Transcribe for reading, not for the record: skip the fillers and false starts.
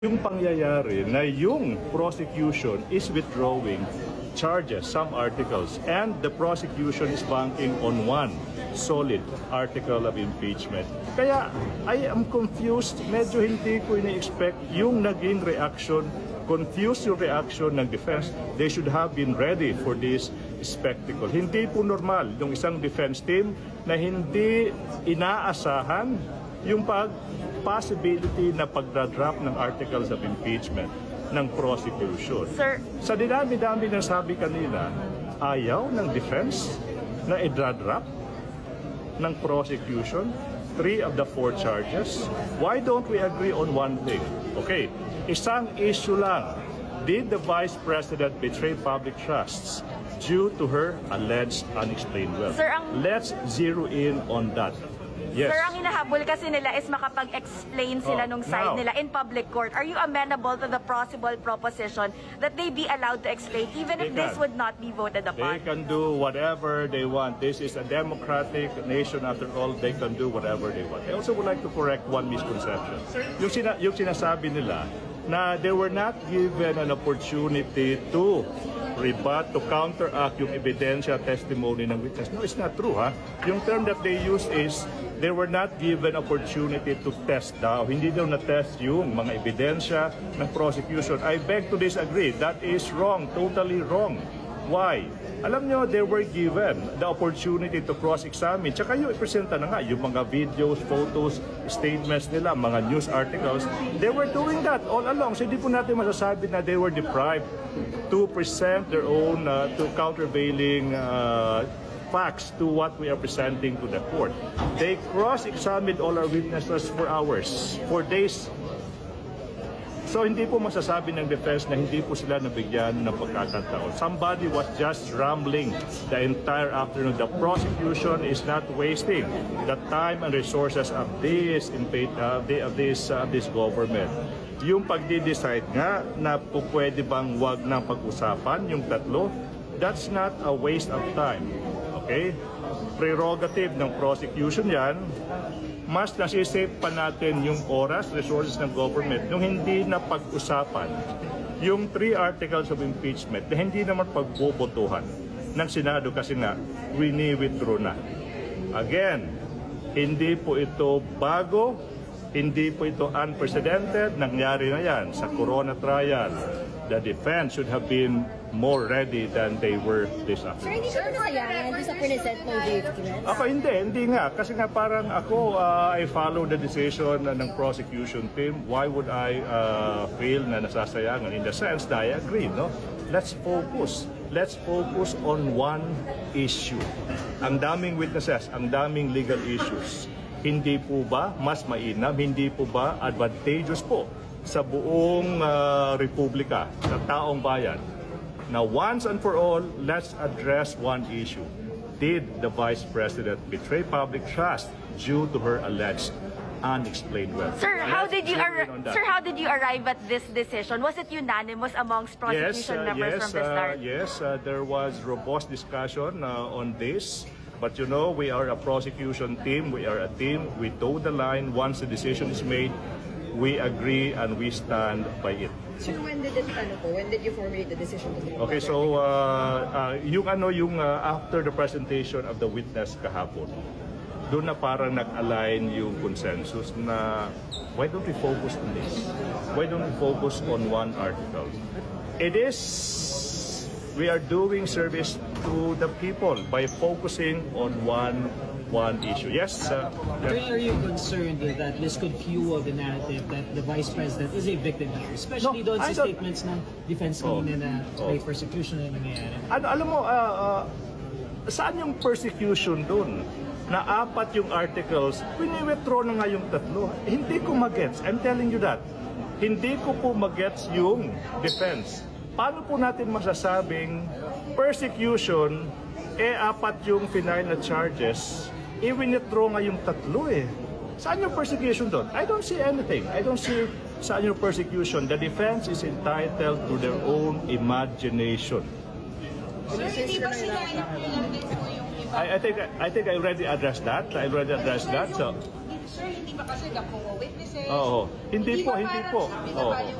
Yung pangyayari na yung prosecution is withdrawing charges, some articles, and the prosecution is banking on one solid article of impeachment. Kaya I am confused, medyo hindi ko ini-expect yung naging reaction, confused yung reaction ng defense. They should have been ready for this spectacle. Hindi po normal yung isang defense team na hindi inaasahan yung possibility na pagdadrop ng articles of impeachment ng prosecution. Sir, sa dinami-dami na sabi kanina, ayaw ng defense na i-drop ng prosecution 3 of the 4 charges. Why don't we agree on one thing? Okay, isang issue lang. Did the Vice President betray public trusts due to her alleged unexplained wealth? Sir, let's zero in on that. Yes. Sir, ang hinahabol kasi nila is makapag-explain sila nung side nila in public court. Are you amenable to the possible proposition that they be allowed to explain even if this would not be voted upon? They can do whatever they want. This is a democratic nation after all. They can do whatever they want. I also would like to correct one misconception. Yung sinasabi nila na they were not given an opportunity to rebut, to counteract yung ebidensya testimony ng witness. No, it's not true, ha? Yung term that they use is they were not given opportunity to test daw. Hindi daw na-test yung mga ebidensya ng prosecution. I beg to disagree. That is wrong. Totally wrong. Why? Alam nyo, they were given the opportunity to cross-examine. Tsaka yung ipresenta na nga, yung mga videos, photos, statements nila, mga news articles, they were doing that all along. So hindi po natin masasabi na they were deprived to present their own, to countervailing facts to what we are presenting to the court. They cross-examined all our witnesses for hours, for days. So hindi po masasabi ng defense na hindi po sila nabigyan ng pagkakataon. Somebody was just rambling the entire afternoon. The prosecution is not wasting the time and resources of this government. Yung pagdi-decide nga na po pwede bang wag na pag-usapan yung tatlo, that's not a waste of time. Okay? Prerogative ng prosecution yan. Mas nasisave pa natin yung oras, resources ng government nung hindi na pag-usapan yung 3 articles of impeachment na hindi naman pagbobotohan ng Senado kasi nga wini-withdraw na. Again, hindi po ito bago, hindi po ito unprecedented, nangyari na yan sa Corona trial. The defense should have been more ready than they were this afternoon. Sir, hindi ka nasayangan doon sa present ng documents? Ako hindi nga. Kasi nga parang ako, I follow the decision ng prosecution team. Why would I feel na nasasayangan? In the sense na I agree, no? Let's focus. Let's focus on one issue. Ang daming witnesses, ang daming legal issues. Hindi po ba mas mainam? Hindi po ba advantageous po sa buong republika, sa taong bayan? Now, once and for all, let's address one issue. Did the Vice President betray public trust due to her alleged unexplained wealth? Sir, how did you arrive at this decision? Was it unanimous amongst prosecution members from the start? Yes, there was robust discussion on this. But you know, we are a prosecution team. We are a team. We toe the line. Once the decision is made, we agree and we stand by it. So when did you formulate the decision to Okay, so yung after the presentation of the witness kahapon, doon na parang nag-align yung consensus na why don't we focus on this? Why don't we focus on one article? We are doing service to the people by focusing on one issue. Yes, Are you concerned that this could fuel the narrative that the Vice President is a victim here? Especially doon sa statements ng defense kanina na may persecution na nangyayari. Alam mo, saan yung persecution doon? Na 4 yung articles, wini-withdraw na nga yung 3. Hindi ko magets. I'm telling you that. Hindi ko po magets yung defense. Paano po natin masasabing persecution, 4 yung final na charges, i-withdraw nga yung 3 Saan yung persecution doon? I don't see anything. I don't see saan yung persecution. The defense is entitled to their own imagination. Sir, hindi ba sila I think I already addressed that. So, Sir, hindi ba iba kasi the co-witnesses. Oo. Hindi po, hindi po. Parang Oo. binavalue